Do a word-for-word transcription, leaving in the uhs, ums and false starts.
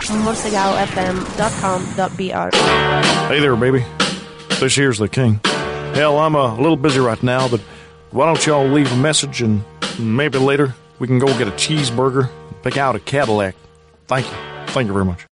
morsegal f m dot com dot b r. Hey there, baby. This here's the king. Hell, I'm uh, a little busy right now, but why don't y'all leave a message and maybe later we can go get a cheeseburger and pick out a Cadillac. Thank you. Thank you very much.